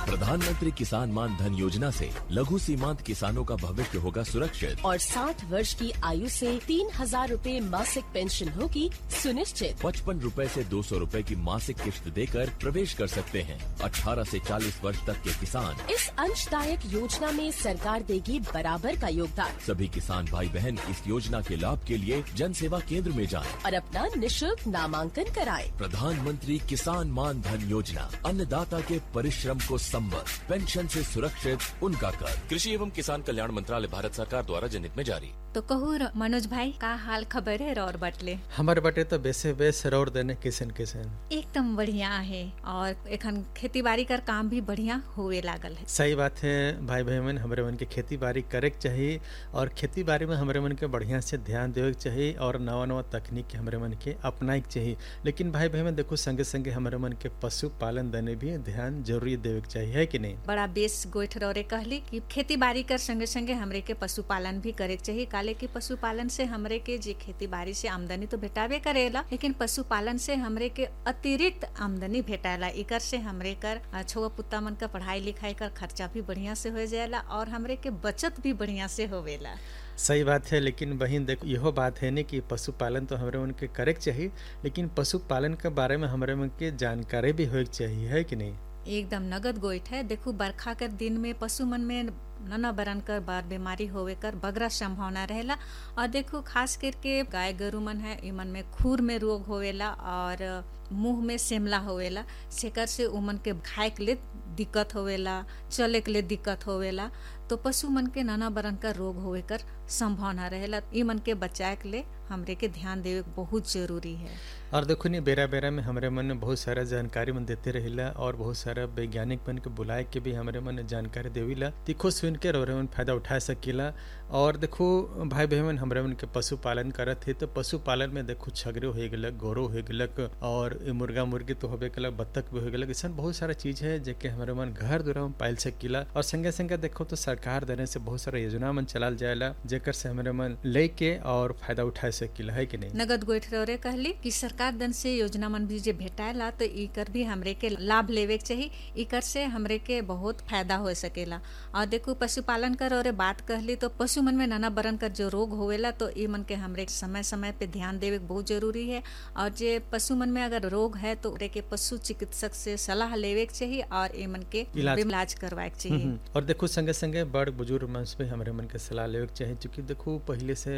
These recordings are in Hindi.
प्रधानमंत्री किसान मान धन योजना से लघु सीमांत किसानों का भविष्य होगा सुरक्षित और 60 वर्ष की आयु से 3,000 रूपए मासिक पेंशन होगी सुनिश्चित। 55 रूपए से 200 रूपए की मासिक किश्त देकर प्रवेश कर सकते हैं। 18 से 40 वर्ष तक के किसान इस अंशदायक योजना में सरकार देगी बराबर का योगदान। सभी किसान भाई बहन इस योजना के लाभ के लिए जन सेवा केंद्र में जाएं। और अपना निशुल्क नामांकन कराएं। प्रधानमंत्री किसान मान धन योजना, अन्नदाता के परिश्रम को संबद्ध, पेंशन से सुरक्षित उनका कर। कृषि एवं किसान कल्याण मंत्रालय, भारत सरकार द्वारा जनहित में जारी। तो कहू मनोज भाई का हाल खबर है रौर बटले? हमारे बटे तो बेसे बेस रौर देने किसन एकदम बढ़िया है और एखन खेती बाड़ी कर काम भी बढ़िया होवे लागल है। सही बात है भाई बहन, हमारे मन के खेती बाड़ी करे चाहिए और खेती बाड़ी में हमारे मन के बढ़िया से ध्यान देवे चाहिए और नवा नवा तकनीक हमारे मन के अपनाए चाहिए। लेकिन भाई बहन देखो संगे संगे हमारे मन के पशु पालन देने भी ध्यान जरूरी देवे चाहिए, है कि नहीं? बड़ा बेस गोइठ रौरे कहली कि खेती बाड़ी कर संगे संगे हमरे के पशुपालन भी करे चाहिए। काले की पशुपालन से हमरे के जे खेती बाड़ी से आमदनी तो भेटावे करेला, लेकिन पशुपालन से हमरे के अतिरिक्त आमदनी भेटाला। इकर से हमरे कर छुआ पुत्ता मन का पढ़ाई लिखाई कर खर्चा भी बढ़िया से हो जाएला और हमरे के बचत भी बढ़िया से होवेला। सही बात है, लेकिन बहन देखो यहो बात है नहीं कि पशुपालन तो हमारे मन के करे चाहिए, लेकिन पशुपालन के बारे में हमारे मन के जानकारी भी हो चाहिए, है कि नहीं? एकदम नगद गोइठ है। देखो बरखा कर दिन में पशु मन में नाना बरन कर बार बीमारी होवे कर बगरा संभावना रहेला। और देखो खास करके गाय गरु मन है इमन में खूर में रोग होवेला और मुंह में सेमला होवेला। सेकर से उमन के खाए के लिए दिक्कत होवेला, चले के लिए दिक्कत होवेला। तो पशु मन के नाना बरन का रोग होवे कर संभावना रहेला। इमन के बचाए के लिए हमरे के ध्यान देवे बहुत जरूरी है। और देखो नहीं बेरा बेरा में हमारे मन में बहुत सारा जानकारी मन देते रहिला और बहुत सारा वैज्ञानिक मन के बुलाए के भी हमारे मन जानकारी देविला, तीखो सुन के और मन फायदा उठा सकीला। और देखो भाई बहन हमारे मन के पशुपालन करत है तो पशुपालन में देखो छगरो हो गलक, गोरो हो गलक और मुर्गा मुर्गी तो होबे गलक, बत्तख भी हो गलक। ऐसा बहुत सारा चीज है जेके हमारे मन घर द्वारा में पाल सकीला। और संगे संगे देखो तो सरकार देने से बहुत सारा योजना मन चलाल जाएला जेकर से हमारे मन लेके और फायदा उठा सकीला, है कि नहीं? नगद गोइठ रौरे कहली कि सरकार दन से योजना मन भी जे भेटाएला तो इकर भी हमरे के लाभ लेवे के चाहिए। इकर से हमरे के बहुत फायदा हो सकेला। और देखो पशुपालन कर और बात कहली तो पशु मन में नाना बरन कर जो रोग होवेला तो ई मन के हमरे समय समय पे ध्यान देवे बहुत जरूरी है। और जे पशु मन में अगर रोग है तो के पशु चिकित्सक से सलाह लेवे के चाहिए और ई मन के इलाज करवाए के चाहिए। और देखो संगे संगे बड़ बुजुर्ग मन से हमारे मन के सलाह लेवे के चाहिए, क्योंकि देखो पहले से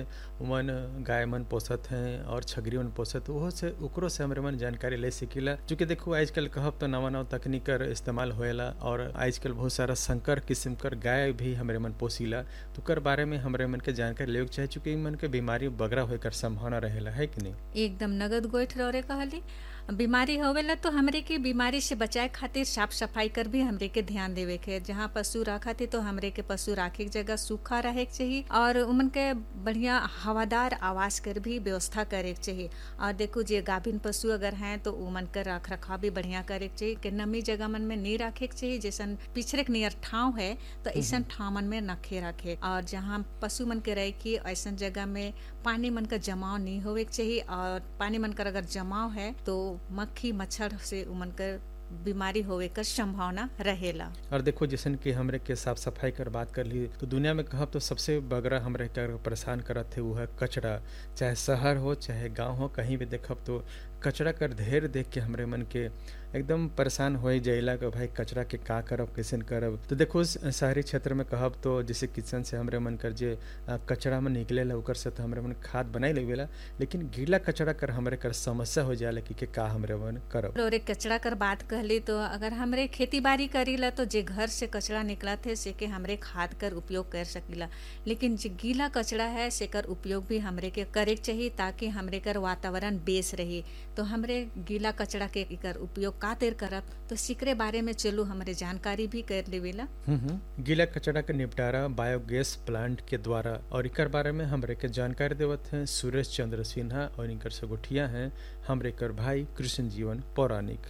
मन गाय मन पोसत हैं और छगरी मन पोसत, वो से ओकरो से हमारे मन जानकारी ले सकीला। क्योंकि देखो आजकल कहब तो नवा नवा तकनीक कर इस्तेमाल होएला और आजकल बहुत सारा संकर किस्म कर गाय भी हमारे मन पोसीला, तो कर बारे में हमारे मन के जानकारी लेवे के चाहिए, चूंकि मन के बीमारी बगरा होकर संभावना रहेला, है कि नहीं? एकदम नगद गोइठ रौरे कहली बीमारी होवेला तो हमरे के बीमारी से बचाए खातिर साफ सफाई कर भी हमरे के ध्यान देवे के। जहाँ पशु रखा थे तो हमरे के पशु राखे के जगह सूखा रहे के चाहिए और उमन के बढ़िया हवादार आवास कर भी व्यवस्था करे के चाहिए। और देखो जे गाभिन पशु अगर हैं तो उमन का रख रखाव भी बढ़िया करे के चाहिए कि नमी जगह मन में नहीं रखे के चाहिए। जैसन पिछड़े के नियर ठाव है तो ऐसा ठाव मन में नखे रखे। और जहाँ पशु मन के रहे की ऐसा जगह में पानी मन का जमाव नहीं होवे के चाहिए। और पानी मन का अगर जमाव है तो मक्खी मच्छर से उमन कर बीमारी होवे का संभावना रहेला। और देखो जैसन कि हमरे के साफ सफाई कर बात कर ली तो दुनिया में कहब तो सबसे बगरा हमरे के परेशान करत है वो है कचरा। चाहे शहर हो चाहे गांव हो, कहीं भी देखब तो कचरा कर ढेर देख के हमरे मन के एकदम परेशान हो जाइला कि भाई कचरा के का करब कैसे करब। तो देखो शहरी क्षेत्र में कहब तो जैसे किचन से हमरे मन कर जे कचरा में निकलेला ओकर से तो हमरे मन खाद बनाई लेवेला, लेकिन गीला कचरा कर हमरे कर समस्या हो जाला कि का हमरे मन करब। और एक कचरा कर बात कहली तो अगर हमरे खेती बाड़ी करीला तो जे घर से कचरा निकला थे से के हमरे खाद कर उपयोग कर सकीला, लेकिन जे गीला कचरा है से कर उपयोग भी हमरे के करे चाहिए ताकि हमरे कर वातावरण बेस रही। तो हमरे गीला कचरा के कर उपयोग कातिर करब तो सिकरे बारे में चलो हमरे जानकारी भी कर लेवेला। गीला कचरा के निपटारा बायोगैस प्लांट के द्वारा और इकर बारे में हमरे के जानकारी देवत हैं सुरेश चंद्र सिन्हा और इनकर सगोठिया हैं हमरे कर भाई कृष्ण जीवन पौराणिक।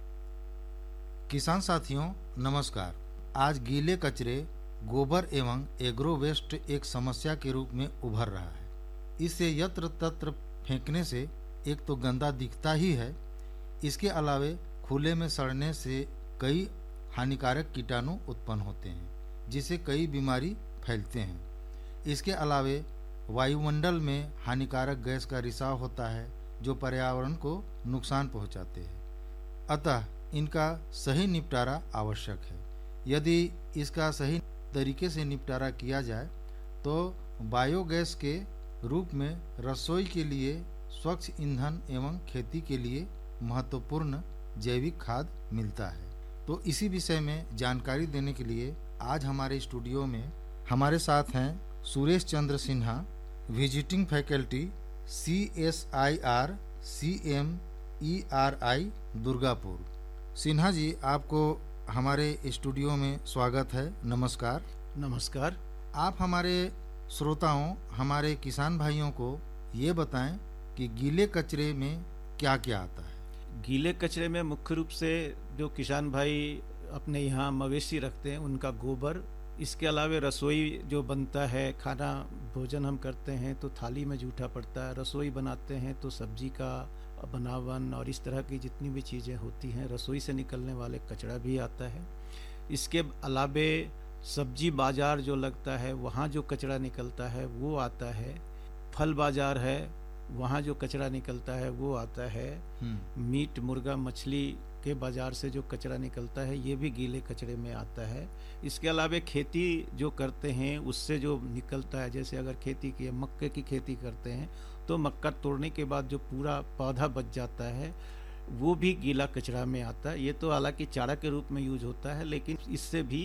किसान साथियों नमस्कार। आज गीले कचरे गोबर एवं एग्रो वेस्ट एक समस्या के रूप में उभर रहा है। इसे यत्र तत्र फेंकने से एक तो गंदा दिखता ही है, इसके अलावे खुले में सड़ने से कई हानिकारक कीटाणु उत्पन्न होते हैं, जिससे कई बीमारी फैलते हैं। इसके अलावे वायुमंडल में हानिकारक गैस का रिसाव होता है, जो पर्यावरण को नुकसान पहुंचाते हैं। अतः इनका सही निपटारा आवश्यक है। यदि इसका सही तरीके से निपटारा किया जाए तो बायोगैस के रूप में रसोई के लिए स्वच्छ ईंधन एवं खेती के लिए महत्वपूर्ण जैविक खाद मिलता है। तो इसी विषय में जानकारी देने के लिए आज हमारे स्टूडियो में हमारे साथ हैं Suresh Chandra Sinha, visiting faculty CSIR CMERI Durgapur. Sinha ji, आपको हमारे स्टूडियो में स्वागत है। नमस्कार। नमस्कार। आप हमारे श्रोताओं, हमारे किसान भाइयों को ये बताएं कि गीले कचरे में क्या क्या आता है। गीले कचरे में मुख्य रूप से जो किसान भाई अपने यहाँ मवेशी रखते हैं उनका गोबर, इसके अलावा रसोई जो बनता है, खाना भोजन हम करते हैं तो थाली में जूठा पड़ता है, रसोई बनाते हैं तो सब्जी का बनावन और इस तरह की जितनी भी चीज़ें होती हैं, रसोई से निकलने वाले कचरा भी आता है। इसके अलावे सब्जी बाज़ार जो लगता है वहाँ जो कचरा निकलता है वो आता है। फल बाज़ार है, वहाँ जो कचरा निकलता है वो आता है। मीट, मुर्गा, मछली के बाज़ार से जो कचरा निकलता है ये भी गीले कचरे में आता है। इसके अलावा खेती जो करते हैं उससे जो निकलता है, जैसे अगर खेती की मक्के की खेती करते हैं तो मक्का तोड़ने के बाद जो पूरा पौधा बच जाता है वो भी गीला कचरा में आता है। ये तो हालांकि चारा के रूप में यूज होता है, लेकिन इससे भी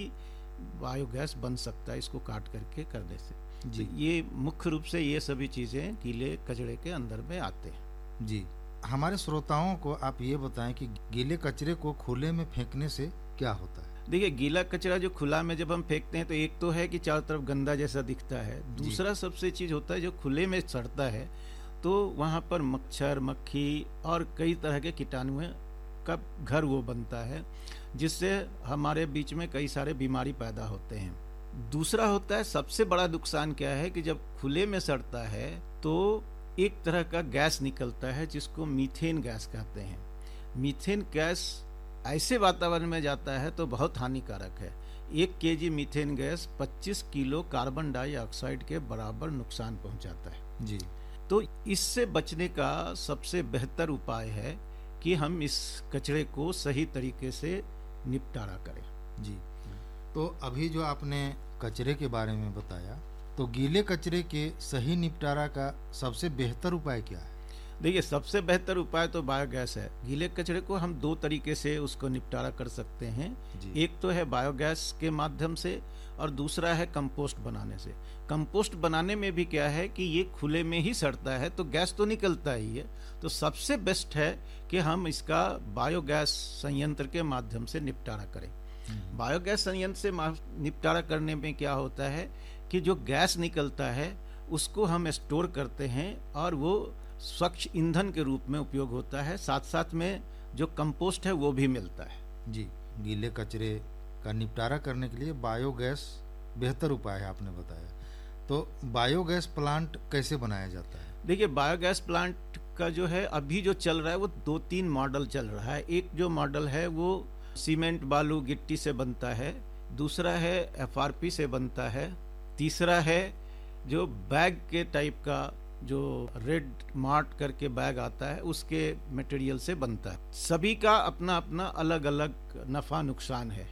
बायोगैस बन सकता है इसको काट करके करने से। जी, ये मुख्य रूप से ये सभी चीज़ें गीले कचरे के अंदर में आते हैं। जी, हमारे श्रोताओं को आप ये बताएं कि गीले कचरे को खुले में फेंकने से क्या होता है। देखिए, गीला कचरा जो खुला में जब हम फेंकते हैं तो एक तो है कि चारों तरफ गंदा जैसा दिखता है, दूसरा सबसे चीज़ होता है जो खुले में सड़ता है तो वहाँ पर मच्छर, मक्खी और कई तरह के कीटाणुओं का घर वो बनता है, जिससे हमारे बीच में कई सारे बीमारी पैदा होते हैं। दूसरा होता है, सबसे बड़ा नुकसान क्या है कि जब खुले में सड़ता है तो एक तरह का गैस निकलता है जिसको मीथेन गैस कहते हैं। मीथेन गैस ऐसे वातावरण में जाता है तो बहुत हानिकारक है। 1 KG methane gas 25 kilo carbon dioxide के बराबर नुकसान पहुंचाता है। जी, तो इससे बचने का सबसे बेहतर उपाय है कि हम इस कचरे को सही तरीके से निपटारा करें। जी, तो अभी जो आपने कचरे के बारे में बताया, तो गीले कचरे के सही निपटारा का सबसे बेहतर उपाय क्या है। देखिए, सबसे बेहतर उपाय तो बायोगैस है। गीले कचरे को हम 2 तरीके से उसको निपटारा कर सकते हैं। एक तो है बायोगैस के माध्यम से और दूसरा है कंपोस्ट बनाने से। कंपोस्ट बनाने में भी क्या है कि ये खुले में ही सड़ता है तो गैस तो निकलता ही है, तो सबसे बेस्ट है कि हम इसका बायोगैस संयंत्र के माध्यम से निपटारा करें। बायोगैस संयंत्र से निपटारा करने में क्या होता है कि जो गैस निकलता है उसको हम स्टोर करते हैं और वो स्वच्छ ईंधन के रूप में उपयोग होता है, साथ साथ में जो कंपोस्ट है वो भी मिलता है। जी, गीले कचरे का निपटारा करने के लिए बायोगैस बेहतर उपाय है, आपने बताया। तो बायोगैस प्लांट कैसे बनाया जाता है। देखिए, बायोगैस प्लांट का जो है अभी जो चल रहा है वो 2-3 मॉडल चल रहा है। एक जो मॉडल है वो सीमेंट, बालू, गिट्टी से बनता है, दूसरा है FRP से बनता है, तीसरा है जो बैग के टाइप का जो रेड मार्ट करके बैग आता है उसके मटेरियल से बनता है। सभी का अपना अपना अलग अलग नफा नुकसान है।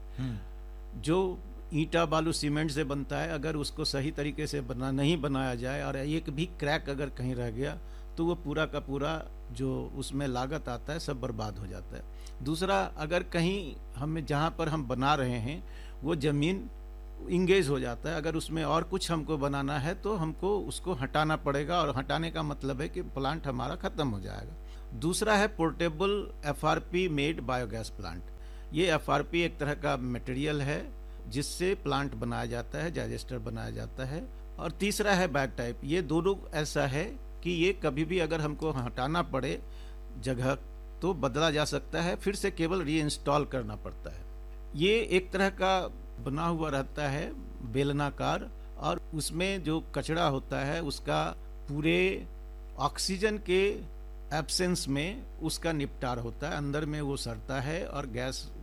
जो ईंटा, बालू, सीमेंट से बनता है, अगर उसको सही तरीके से नहीं बनाया जाए और एक भी क्रैक अगर कहीं रह गया तो वो पूरा का पूरा जो उसमें लागत आता है सब बर्बाद हो जाता है। दूसरा, अगर कहीं हमें जहाँ पर हम बना रहे हैं वो ज़मीन इंगेज हो जाता है, अगर उसमें और कुछ हमको बनाना है तो हमको उसको हटाना पड़ेगा, और हटाने का मतलब है कि प्लांट हमारा ख़त्म हो जाएगा। दूसरा है portable FRP made biogas plant. ये FRP एक तरह का मटेरियल है जिससे प्लांट बनाया जाता है, डाइजेस्टर बनाया जाता है। और तीसरा है बैग टाइप। ये दोनों ऐसा है कि ये कभी भी अगर हमको हटाना पड़े जगह तो बदला जा सकता है, फिर से केवल रीइंस्टॉल करना पड़ता है। ये एक तरह का बना हुआ रहता है बेलनाकार, और उसमें जो कचरा होता है उसका पूरे ऑक्सीजन के एब्सेंस में उसका निपटार होता है, अंदर में वो सड़ता है और गैस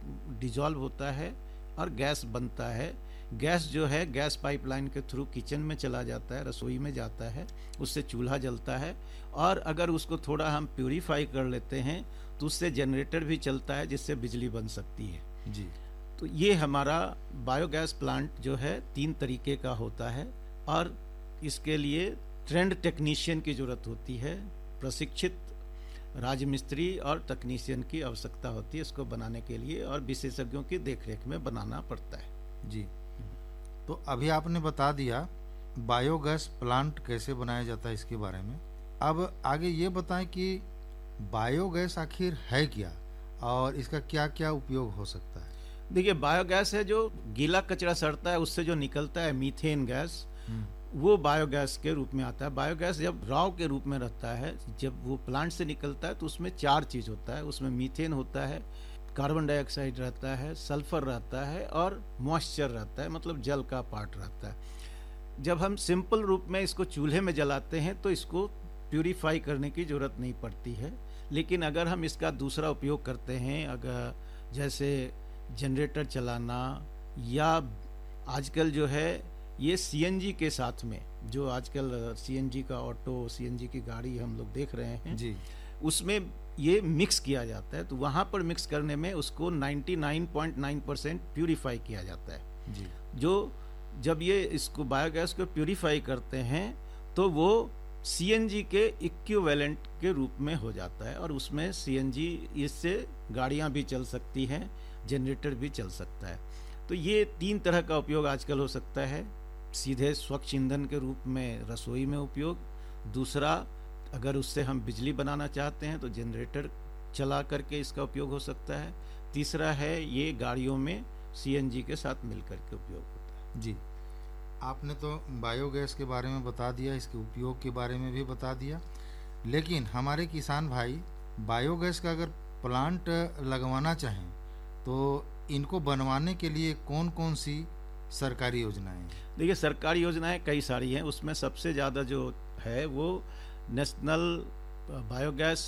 डिजॉल्व होता है और गैस बनता है। गैस जो है गैस पाइपलाइन के थ्रू किचन में चला जाता है, रसोई में जाता है, उससे चूल्हा जलता है। और अगर उसको थोड़ा हम प्यूरीफाई कर लेते हैं तो उससे जनरेटर भी चलता है जिससे बिजली बन सकती है जी। तो ये हमारा बायोगैस प्लांट जो है 3 तरीके का होता है और इसके लिए ट्रेंड टेक्नीशियन की ज़रूरत होती है, प्रशिक्षित राजमिस्त्री और तकनीशियन की आवश्यकता होती है इसको बनाने के लिए, और विशेषज्ञों की देखरेख में बनाना पड़ता है जी। तो अभी आपने बता दिया बायोगैस प्लांट कैसे बनाया जाता है इसके बारे में। अब आगे ये बताएं कि बायोगैस आखिर है क्या और इसका क्या क्या उपयोग हो सकता है। देखिए, बायोगैस है जो गीला कचरा सड़ता है उससे जो निकलता है मीथेन गैस, वो बायोगैस के रूप में आता है। बायोगैस जब राव के रूप में रहता है, जब वो प्लांट से निकलता है तो उसमें 4 चीज़ होता है। उसमें मीथेन होता है, कार्बन डाइऑक्साइड रहता है, सल्फर रहता है और मॉइस्चर रहता है, मतलब जल का पार्ट रहता है। जब हम सिंपल रूप में इसको चूल्हे में जलाते हैं तो इसको प्यूरीफाई करने की ज़रूरत नहीं पड़ती है। लेकिन अगर हम इसका दूसरा उपयोग करते हैं, अगर जैसे जनरेटर चलाना या आजकल जो है ये सीएनजी के साथ में, जो आजकल सीएनजी का ऑटो, सीएनजी की गाड़ी हम लोग देख रहे हैं जी, उसमें ये मिक्स किया जाता है। तो वहाँ पर मिक्स करने में उसको 99.9% प्यूरीफाई किया जाता है जी, जो जब ये इसको बायोगैस को प्यूरीफाई करते हैं तो वो सीएनजी के इक्विवेलेंट के रूप में हो जाता है और उसमें सीएनजी, इससे गाड़ियाँ भी चल सकती हैं, जनरेटर भी चल सकता है। तो ये 3 तरह का उपयोग आजकल हो सकता है। सीधे स्वच्छ ईंधन के रूप में रसोई में उपयोग, दूसरा अगर उससे हम बिजली बनाना चाहते हैं तो जनरेटर चला करके इसका उपयोग हो सकता है, तीसरा है ये गाड़ियों में सीएनजी के साथ मिलकर के उपयोग होता है। जी। आपने तो बायोगैस के बारे में बता दिया, इसके उपयोग के बारे में भी बता दिया, लेकिन हमारे किसान भाई बायोगैस का अगर प्लांट लगवाना चाहें तो इनको बनवाने के लिए कौन कौन सी सरकारी योजनाएं हैं? देखिए, सरकारी योजनाएं कई सारी हैं, उसमें सबसे ज़्यादा जो है वो नेशनल बायोगैस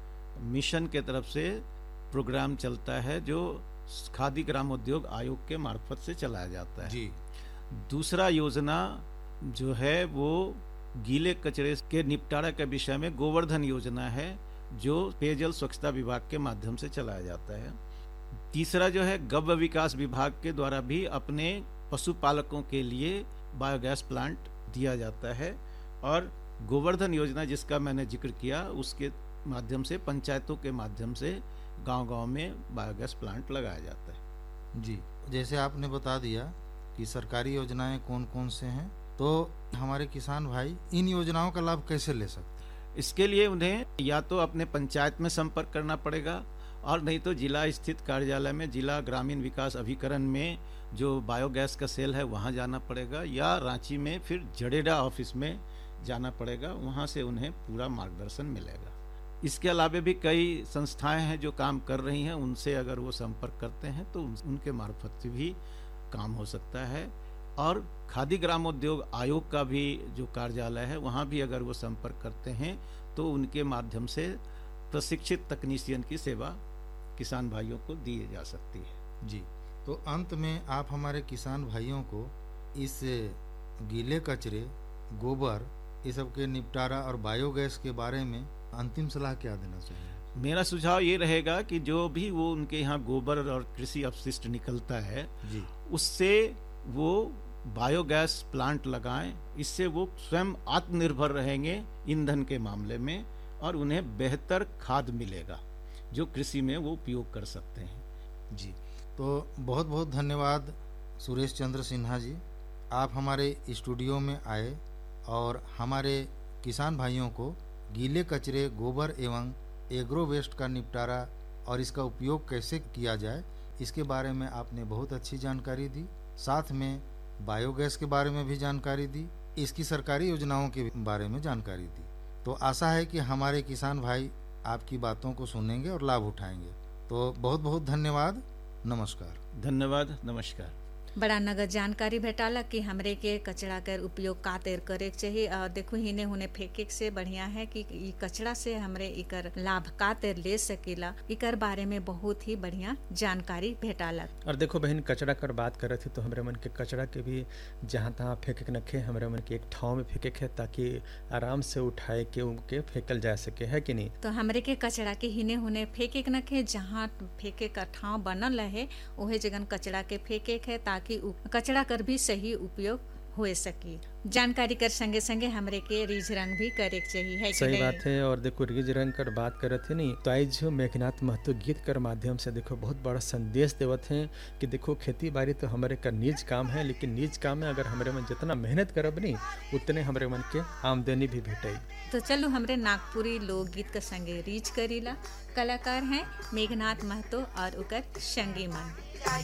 मिशन के तरफ से प्रोग्राम चलता है जो खादी ग्रामोद्योग आयोग के मार्फत से चलाया जाता है जी। दूसरा योजना जो है वो गीले कचरे के निपटारा के विषय में गोवर्धन योजना है जो पेयजल स्वच्छता विभाग के माध्यम से चलाया जाता है। तीसरा जो है गव्य विकास विभाग के द्वारा भी अपने पशुपालकों के लिए बायोगैस प्लांट दिया जाता है, और गोवर्धन योजना जिसका मैंने जिक्र किया उसके माध्यम से पंचायतों के माध्यम से गांव-गांव में बायोगैस प्लांट लगाया जाता है। जी, जैसे आपने बता दिया कि सरकारी योजनाएं कौन कौन से हैं, तो हमारे किसान भाई इन योजनाओं का लाभ कैसे ले सकते हैं? इसके लिए उन्हें या तो अपने पंचायत में संपर्क करना पड़ेगा और नहीं तो जिला स्थित कार्यालय में, जिला ग्रामीण विकास अभिकरण में जो बायोगैस का सेल है वहाँ जाना पड़ेगा, या रांची में फिर जडेजा ऑफिस में जाना पड़ेगा, वहाँ से उन्हें पूरा मार्गदर्शन मिलेगा। इसके अलावा भी कई संस्थाएं हैं जो काम कर रही हैं, उनसे अगर वो संपर्क करते हैं तो उनके मार्फत से भी काम हो सकता है। और खादी ग्रामोद्योग आयोग का भी जो कार्यालय है वहाँ भी अगर वो संपर्क करते हैं तो उनके माध्यम से प्रशिक्षित तकनीशियन की सेवा किसान भाइयों को दी जा सकती है। जी, तो अंत में आप हमारे किसान भाइयों को इस गीले कचरे, गोबर, ये सब के निपटारा और बायोगैस के बारे में अंतिम सलाह क्या देना चाहिए? मेरा सुझाव ये रहेगा कि जो भी वो उनके यहाँ गोबर और कृषि अपशिष्ट निकलता है जी, उससे वो बायोगैस प्लांट लगाएं। इससे वो स्वयं आत्मनिर्भर रहेंगे ईंधन के मामले में और उन्हें बेहतर खाद मिलेगा जो कृषि में वो उपयोग कर सकते हैं। जी, तो बहुत बहुत धन्यवाद सुरेश चंद्र सिन्हा जी, आप हमारे स्टूडियो में आए और हमारे किसान भाइयों को गीले कचरे, गोबर एवं एग्रो वेस्ट का निपटारा और इसका उपयोग कैसे किया जाए इसके बारे में आपने बहुत अच्छी जानकारी दी। साथ में बायोगैस के बारे में भी जानकारी दी, इसकी सरकारी योजनाओं के बारे में जानकारी दी। तो आशा है कि हमारे किसान भाई आपकी बातों को सुनेंगे और लाभ उठाएंगे। तो बहुत बहुत धन्यवाद, नमस्कार। धन्यवाद, नमस्कार। बड़ा नगद जानकारी भेटाला कि हमरे के कचरा कर उपयोग का तेर करे के चाहिए। और देखो हिने हुने फेंके से बढ़िया है कि ई कचरा से हमरे इकर लाभ का तेर ले सकीला, इकर बारे में बहुत ही बढ़िया जानकारी भेटाला। और देखो बहन, कचरा कर बात करत है तो हमरे मन के कचरा के भी जहाँ तहाँ फेंके के नखे, हमरे मन के एक ठाव में फेंके के ताकि आराम से उठाए के उनके फेंकल जा सके, है कि नहीं। तो हमरे के कचरा के हिने हुने फेंके के नखे, जहाँ फेंके का ठाव बनल रहे ओहे जगह कचरा के फेंके के, ताकि कचरा कर भी सही उपयोग हो सकी। जानकारी कर संगे संगे हमरे के रीझ रंग भी करे के चाहिए, है कि सही नहीं? बात है। और देखो रीझ रंग कर बात करत है नहीं तो आज जो मेघनाथ महतो गीत कर माध्यम से देखो बहुत बड़ा संदेश देवत हैं कि देखो खेती बाड़ी तो हमारे का निज काम है, लेकिन निज काम में अगर हमारे मन जितना मेहनत करब नहीं उतने हमारे मन के आमदनी भी भेटाई। तो चलो हमरे नागपुरी लोकगीत के संगे रीच करीला। कलाकार हैं मेघनाथ महतो और उकर संगी मन।